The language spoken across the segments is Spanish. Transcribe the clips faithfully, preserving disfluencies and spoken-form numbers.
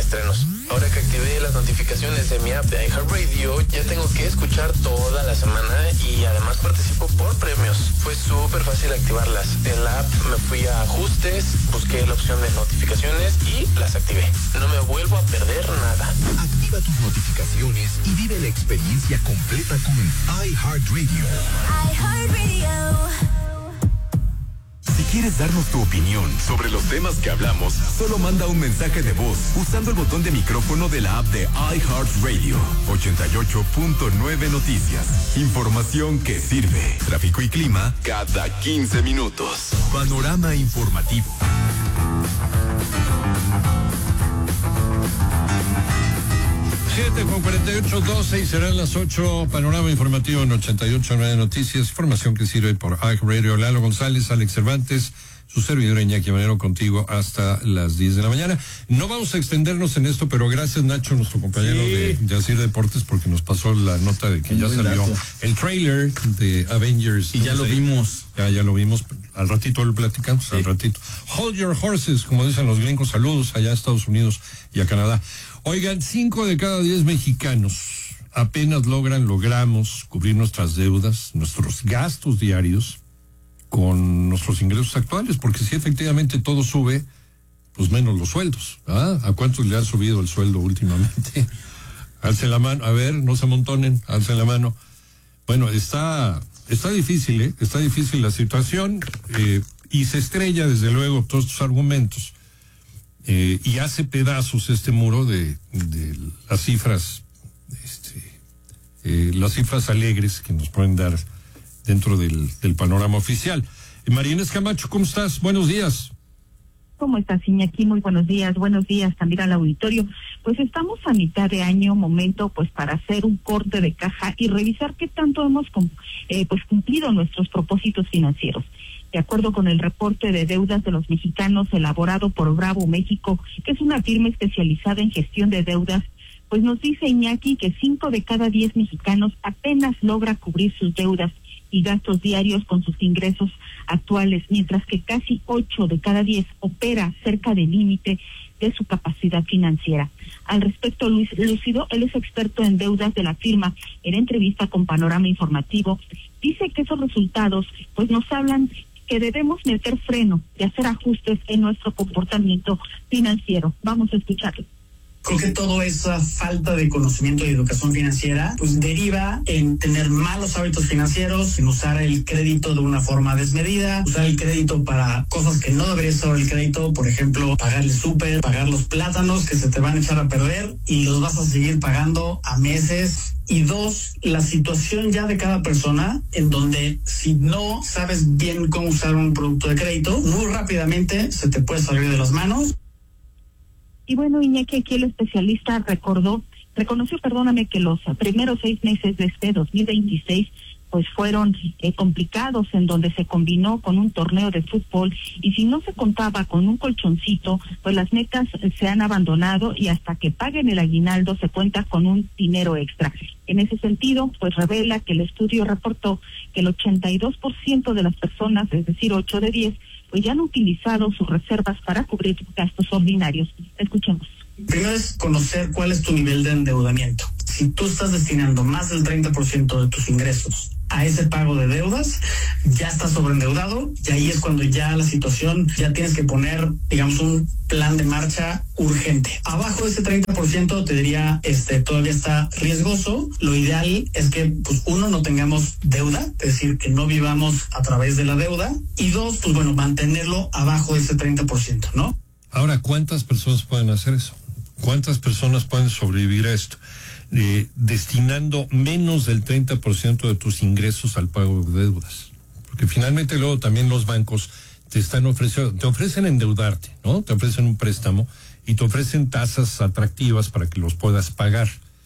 estrenos. Ahora que activé las notificaciones de mi app de iHeartRadio, ya tengo que escuchar toda la semana y además participo por premios. Fue súper fácil activarlas. En la app me fui a ajustes, busqué la opción de notificaciones y las activé. No me vuelvo a perder nada. Activa tus notificaciones y vive la experiencia completa con iHeartRadio. iHeartRadio. Si quieres darnos tu opinión sobre los temas que hablamos, solo manda un mensaje de voz usando el botón de micrófono de la app de iHeartRadio. ochenta y ocho punto nueve Noticias. Información que sirve. Tráfico y clima cada quince minutos. Panorama informativo. siete con cuarenta y ocho, doce y serán las ocho. Panorama informativo en ochenta y ocho punto nueve Noticias. Información que sirve por iHeartRadio. Lalo González, Alex Cervantes, su servidor Iñaki Manero contigo hasta las diez de la mañana. No vamos a extendernos en esto, pero gracias Nacho, nuestro compañero sí. de, de Asir Deportes, porque nos pasó la nota de que Un ya salió dato. el trailer de Avengers. Y ya lo vimos. Ya, ya lo vimos. Al ratito lo platicamos, sí. al ratito. Hold your horses, como dicen los gringos. Saludos allá a Estados Unidos y a Canadá. Oigan, cinco de cada diez mexicanos apenas logran, logramos cubrir nuestras deudas, nuestros gastos diarios con nuestros ingresos actuales, porque si efectivamente todo sube, pues menos los sueldos. ¿Ah? ¿A cuántos le han subido el sueldo últimamente? Alcen la mano, a ver, no se amontonen, alcen la mano. Bueno, está, está difícil, ¿eh? Está difícil la situación, eh, y se estrella desde luego todos estos argumentos. Eh, y hace pedazos este muro de, de las cifras, este, eh, las cifras alegres que nos pueden dar dentro del, del panorama oficial. Eh, Marínez Camacho, ¿cómo estás? Buenos días. ¿Cómo estás, Iñaki? Muy buenos días. Buenos días también al auditorio. Pues estamos a mitad de año, momento pues para hacer un corte de caja y revisar qué tanto hemos eh, pues cumplido nuestros propósitos financieros. De acuerdo con el reporte de deudas de los mexicanos elaborado por Bravo México, que es una firma especializada en gestión de deudas, pues nos dice Iñaki que cinco de cada diez mexicanos apenas logra cubrir sus deudas y gastos diarios con sus ingresos actuales, mientras que casi ocho de cada diez opera cerca del límite de su capacidad financiera. Al respecto, Luis Lúcido, él es experto en deudas de la firma, en entrevista con Panorama Informativo, dice que esos resultados pues nos hablan que debemos meter freno y hacer ajustes en nuestro comportamiento financiero. Vamos a escucharlo. Creo que toda esa falta de conocimiento y educación financiera pues deriva en tener malos hábitos financieros, en usar el crédito de una forma desmedida, usar el crédito para cosas que no debería ser el crédito, por ejemplo, pagar el súper, pagar los plátanos que se te van a echar a perder y los vas a seguir pagando a meses. Y dos, la situación ya de cada persona, en donde si no sabes bien cómo usar un producto de crédito, muy rápidamente se te puede salir de las manos. Y bueno, Iñaki, aquí el especialista recordó, reconoció, perdóname, que los primeros seis meses de este dos mil veintiséis pues fueron eh, complicados, en donde se combinó con un torneo de fútbol y si no se contaba con un colchoncito, pues las metas eh, se han abandonado y hasta que paguen el aguinaldo se cuenta con un dinero extra. En ese sentido, pues revela que el estudio reportó que el ochenta y dos por ciento de las personas, es decir, ocho de diez, pues ya han utilizado sus reservas para cubrir gastos ordinarios. Escuchemos. Primero es conocer cuál es tu nivel de endeudamiento. Si tú estás destinando más del treinta por ciento de tus ingresos a ese pago de deudas, ya estás sobreendeudado y ahí es cuando ya la situación, ya tienes que poner, digamos, un plan de marcha urgente. Abajo de ese treinta por ciento te diría, este, todavía está riesgoso. Lo ideal es que, pues, uno, no tengamos deuda, es decir, que no vivamos a través de la deuda y dos, pues bueno, mantenerlo abajo de ese treinta por ciento, ¿no? Ahora, ¿cuántas personas pueden hacer eso? ¿Cuántas personas pueden sobrevivir a esto? Eh, destinando menos del treinta por ciento de tus ingresos al pago de deudas. Porque finalmente luego también los bancos te están ofreciendo, te ofrecen endeudarte, ¿no? Te ofrecen un préstamo y te ofrecen tasas atractivas para que los puedas pagar.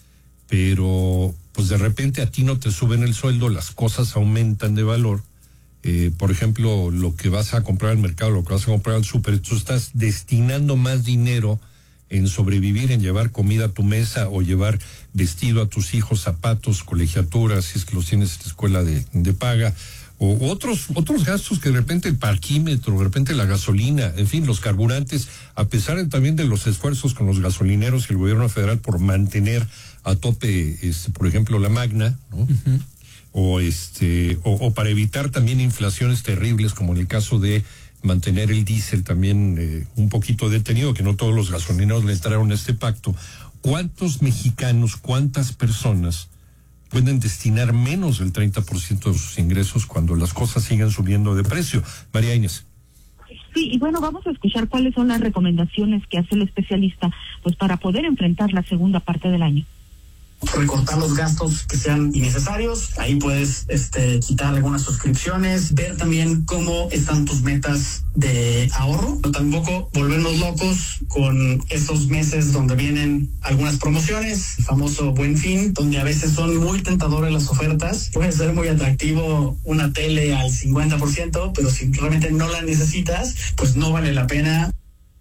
Pero, pues de repente a ti no te suben el sueldo, las cosas aumentan de valor. Eh, por ejemplo, lo que vas a comprar al mercado, lo que vas a comprar al súper, tú estás destinando más dinero en sobrevivir, en llevar comida a tu mesa o llevar vestido a tus hijos, zapatos, colegiaturas, si es que los tienes en la escuela de, de paga, o otros otros gastos que de repente el parquímetro, de repente la gasolina, en fin, los carburantes, a pesar de, también de los esfuerzos con los gasolineros y el gobierno federal por mantener a tope, este, por ejemplo, la Magna, ¿no? Uh-huh. O este, o, o para evitar también inflaciones terribles, como en el caso de mantener el diésel también eh, un poquito detenido, que no todos los gasolineros le entraron a este pacto. ¿Cuántos mexicanos, cuántas personas pueden destinar menos del treinta por ciento de sus ingresos cuando las cosas siguen subiendo de precio? María Inés. Sí, y bueno, vamos a escuchar cuáles son las recomendaciones que hace el especialista, pues para poder enfrentar la segunda parte del año. Recortar los gastos que sean innecesarios, ahí puedes este, quitar algunas suscripciones, ver también cómo están tus metas de ahorro, pero tampoco volvernos locos con esos meses donde vienen algunas promociones, el famoso Buen Fin, donde a veces son muy tentadoras las ofertas. Puede ser muy atractivo una tele al cincuenta por ciento, pero si realmente no la necesitas, pues no vale la pena.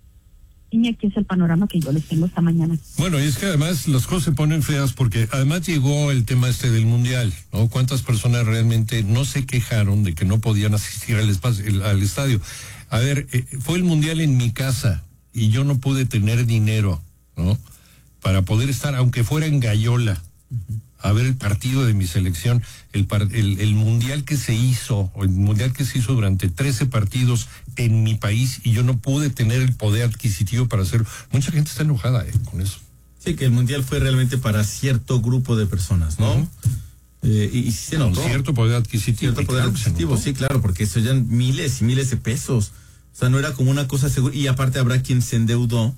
Y aquí es el panorama que yo les tengo esta mañana. Bueno, y es que además las cosas se ponen feas porque además llegó el tema este del Mundial, ¿no? ¿Cuántas personas realmente no se quejaron de que no podían asistir al, espacio, el, al estadio? A ver, eh, fue el Mundial en mi casa y yo no pude tener dinero, ¿no? Para poder estar, aunque fuera en Gallola, uh-huh, a ver el partido de mi selección, el, el, el mundial que se hizo, o el mundial que se hizo durante trece partidos en mi país, y yo no pude tener el poder adquisitivo para hacerlo. Mucha gente está enojada eh, con eso. Sí, que el mundial fue realmente para cierto grupo de personas, ¿no? Uh-huh. Eh, y, y se notó. Con cierto poder adquisitivo. Cierto poder adquisitivo, sí, claro, porque eso eran miles y miles de pesos. O sea, no era como una cosa segura. Y aparte habrá quien se endeudó.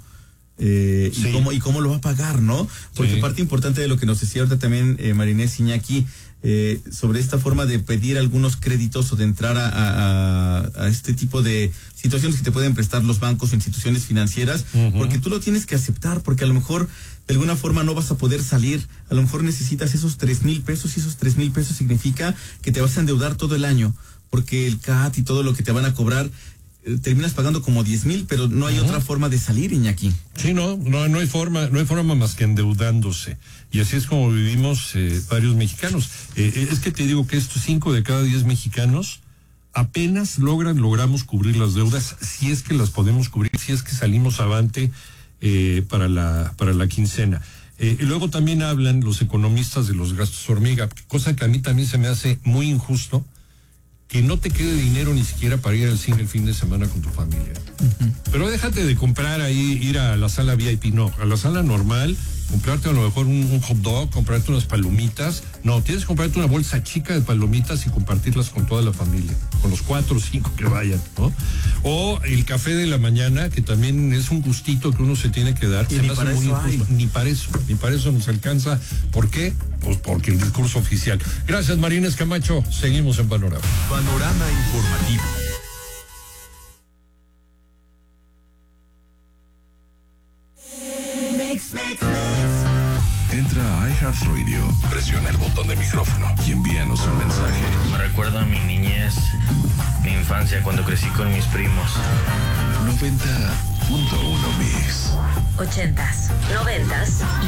Eh, sí. y cómo y cómo lo va a pagar, ¿no? Porque sí, parte importante de lo que nos decía ahorita también eh, María Inés Iñaki, eh, sobre esta forma de pedir algunos créditos o de entrar a, a, a este tipo de situaciones que te pueden prestar los bancos o instituciones financieras, uh-huh, porque tú lo tienes que aceptar, porque a lo mejor de alguna forma no vas a poder salir, a lo mejor necesitas esos tres mil pesos y esos tres mil pesos significa que te vas a endeudar todo el año, porque el C A T y todo lo que te van a cobrar terminas pagando como diez mil, pero no hay uh-huh. otra forma de salir, Iñaki. Sí, no, no, no hay forma, no hay forma más que endeudándose. Y así es como vivimos eh, varios mexicanos. Eh, es que te digo que estos cinco de cada diez mexicanos apenas logran, logramos cubrir las deudas, si es que las podemos cubrir, si es que salimos avante eh, para la, para la quincena. Eh, y luego también hablan los economistas de los gastos hormiga, cosa que a mí también se me hace muy injusto, que no te quede dinero ni siquiera para ir al cine el fin de semana con tu familia. Uh-huh. Pero déjate de comprar ahí, ir a la sala V I P, no, a la sala normal, comprarte a lo mejor un, un hot dog, comprarte unas palomitas. No, tienes que comprarte una bolsa chica de palomitas y compartirlas con toda la familia, con los cuatro o cinco que vayan, ¿no? O el café de la mañana, que también es un gustito que uno se tiene que dar. Y ni para eso hay. Ni para eso, ni para eso nos alcanza. ¿Por qué? Pues porque el discurso oficial. Gracias, María Inés Camacho. Seguimos en Panorama. Panorama informativo. Entra a iHeartRadio, presiona el botón de micrófono y envíanos un mensaje. Me recuerda a mi niñez, mi infancia cuando crecí con mis primos. noventa punto uno Mix. Ochentas, noventas